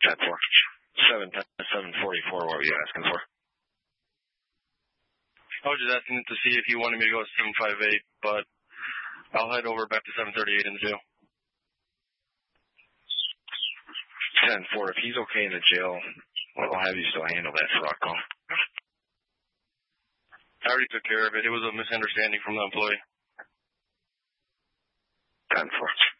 10-4. 744, what were you asking for? I was just asking to see if you wanted me to go 758, but I'll head over back to 738 in the jail. 10-4, if he's okay in the jail, I'll have you still handle that fraud call. I already took care of it. It was a misunderstanding from the employee. 10-4.